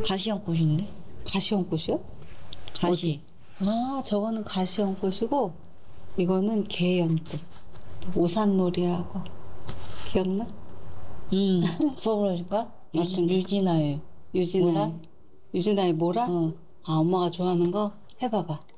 가시연꽃인데? 가시연꽃이요? 가시. 아, 저거는 가시연꽃이고 이거는 개연꽃. 우산놀이하고 기억나? 부어보실까? 어떤 거? 유진아예요. 유진아? 뭐라? 유진아의 뭐라? 어. 아, 엄마가 좋아하는 거 해봐봐.